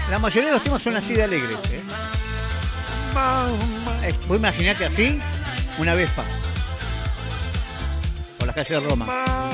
La mayoría de los temas son así de alegres, ¿eh? Vos imaginate así, una Vespa por las calles de Roma.